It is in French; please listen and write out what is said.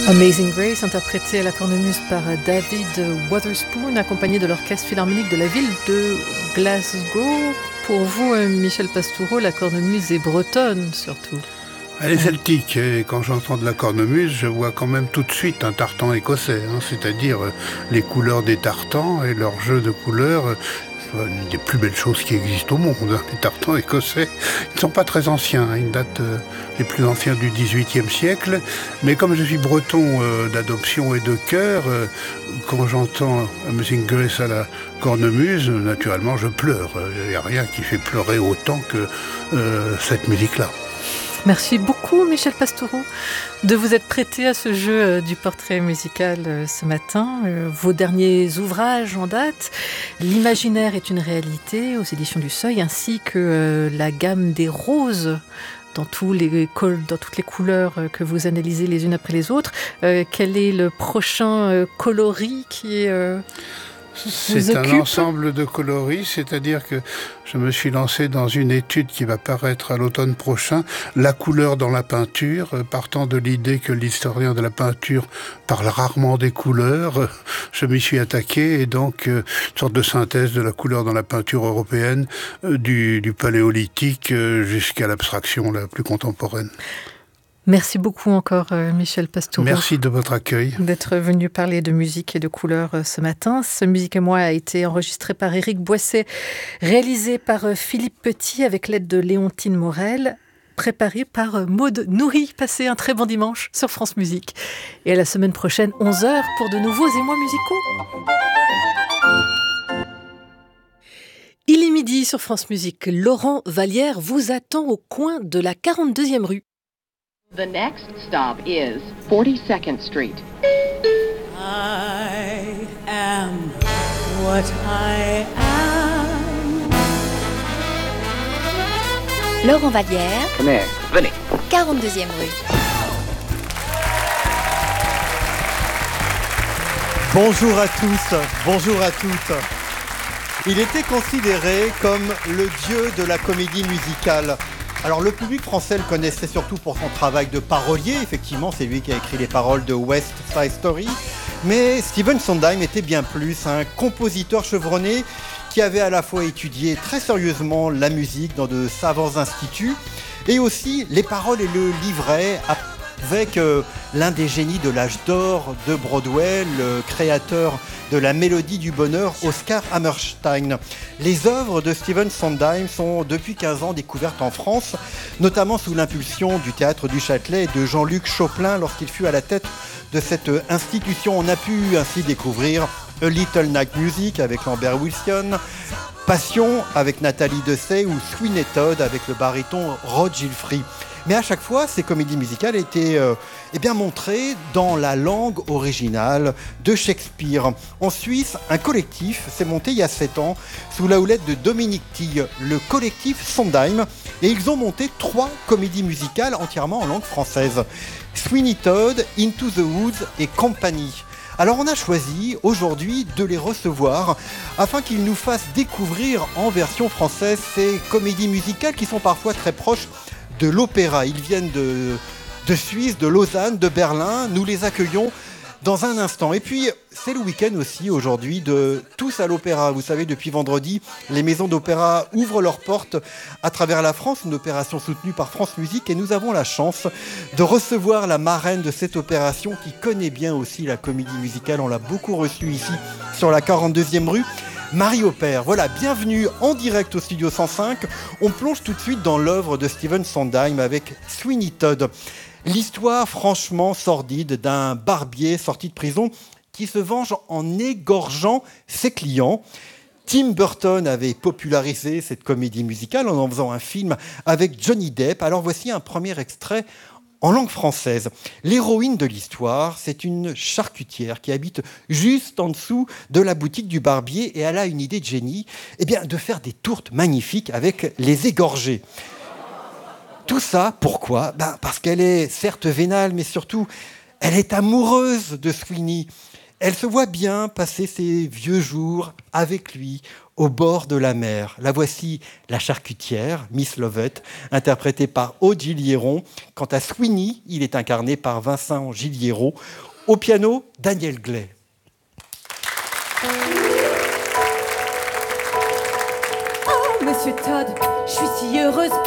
Amazing Grace, interprété à la cornemuse par David Wotherspoon, accompagné de l'orchestre philharmonique de la ville de Glasgow. Pour vous, Michel Pastoureau, la cornemuse est bretonne surtout. Elle est celtique, et quand j'entends de la cornemuse, je vois quand même tout de suite un tartan écossais, c'est-à-dire les couleurs des tartans et leur jeu de couleurs. Une des plus belles choses qui existent au monde. Les tartans écossais, ils ne sont pas très anciens, ils datent les plus anciens du XVIIIe siècle. Mais comme je suis breton d'adoption et de cœur, quand j'entends Amazing Grace à la cornemuse, naturellement je pleure. Il n'y a rien qui fait pleurer autant que cette musique-là. Merci beaucoup, Michel Pastoureau, de vous être prêté à ce jeu du portrait musical ce matin. Vos derniers ouvrages en date, L'imaginaire est une réalité aux éditions du Seuil, ainsi que la gamme des roses dans toutes les couleurs que vous analysez les unes après les autres. Quel est le prochain coloris qui est... C'est un ensemble de coloris, c'est-à-dire que je me suis lancé dans une étude qui va paraître à l'automne prochain, la couleur dans la peinture, partant de l'idée que l'historien de la peinture parle rarement des couleurs. Je m'y suis attaqué et donc une sorte de synthèse de la couleur dans la peinture européenne, du paléolithique jusqu'à l'abstraction la plus contemporaine. Merci beaucoup encore, Michel Pastoureau. Merci de votre accueil. D'être venu parler de musique et de couleurs ce matin. Ce Musique et moi a été enregistré par Éric Boisset, réalisé par Philippe Petit avec l'aide de Léontine Morel, préparé par Maude Nourri. Passez un très bon dimanche sur France Musique. Et à la semaine prochaine, 11h, pour de nouveaux émois musicaux. Il est midi sur France Musique. Laurent Vallière vous attend au coin de la 42e rue. The next stop is 42nd Street. I am what I am. Laurent Vallière. Venez. 42e rue. Bonjour à tous, bonjour à toutes. Il était considéré comme le dieu de la comédie musicale. Alors le public français le connaissait surtout pour son travail de parolier, effectivement c'est lui qui a écrit les paroles de West Side Story, mais Stephen Sondheim était bien plus, un compositeur chevronné qui avait à la fois étudié très sérieusement la musique dans de savants instituts et aussi les paroles et le livret avec l'un des génies de l'âge d'or de Broadway, le créateur de la mélodie du bonheur, Oscar Hammerstein. Les œuvres de Stephen Sondheim sont depuis 15 ans découvertes en France, notamment sous l'impulsion du Théâtre du Châtelet et de Jean-Luc Choplin lorsqu'il fut à la tête de cette institution. On a pu ainsi découvrir A Little Night Music avec Lambert Wilson, Passion avec Nathalie Dessay ou Sweeney Todd avec le baryton Rod Gilfrey. Mais à chaque fois, ces comédies musicales étaient montrées dans la langue originale de Shakespeare. En Suisse, un collectif s'est monté il y a 7 ans sous la houlette de Dominique Tille, le collectif Sondheim, et ils ont monté 3 comédies musicales entièrement en langue française. Sweeney Todd, Into the Woods et Company. Alors on a choisi aujourd'hui de les recevoir afin qu'ils nous fassent découvrir en version française ces comédies musicales qui sont parfois très proches de l'opéra. Ils viennent de Suisse, de Lausanne, de Berlin. Nous les accueillons dans un instant. Et puis, c'est le week-end aussi aujourd'hui de Tous à l'opéra. Vous savez, depuis vendredi, les maisons d'opéra ouvrent leurs portes à travers la France, une opération soutenue par France Musique. Et nous avons la chance de recevoir la marraine de cette opération qui connaît bien aussi la comédie musicale. On l'a beaucoup reçue ici sur la 42e rue. Marie Opère, voilà, bienvenue en direct au Studio 105. On plonge tout de suite dans l'œuvre de Stephen Sondheim avec Sweeney Todd. L'histoire franchement sordide d'un barbier sorti de prison qui se venge en égorgeant ses clients. Tim Burton avait popularisé cette comédie musicale en faisant un film avec Johnny Depp. Alors voici un premier extrait en langue française. L'héroïne de l'histoire, c'est une charcutière qui habite juste en dessous de la boutique du barbier et elle a une idée de génie, de faire des tourtes magnifiques avec les égorgés. Tout ça, pourquoi ? Parce qu'elle est certes vénale, mais surtout, elle est amoureuse de Sweeney. Elle se voit bien passer ses vieux jours avec lui, Au bord de la mer. La voici, la charcutière, Miss Lovett, interprétée par Aude Gilliéron. Quant à Sweeney, il est incarné par Vincent Gilliéron. Au piano, Daniel Glay. Oh, Monsieur Todd, je suis si heureuse